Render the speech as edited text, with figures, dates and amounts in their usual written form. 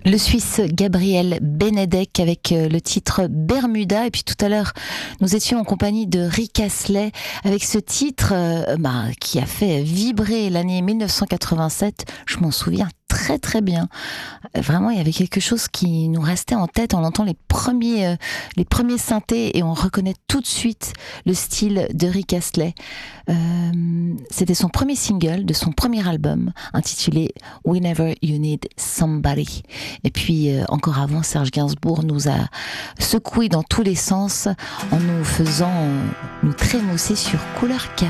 Le Suisse Gabriel Benedek avec le titre Bermuda. Et puis tout à l'heure, nous étions en compagnie de Rick Astley avec ce titre qui a fait vibrer l'année 1987. Je m'en souviens très très bien. Vraiment, il y avait quelque chose qui nous restait en tête. On entend les premiers synthés et on reconnaît tout de suite le style de Rick Astley. C'était son premier single de son premier album intitulé Whenever You Need Somebody. Et puis encore avant, Serge Gainsbourg nous a secoué dans tous les sens en nous faisant nous trémousser sur Couleur Café.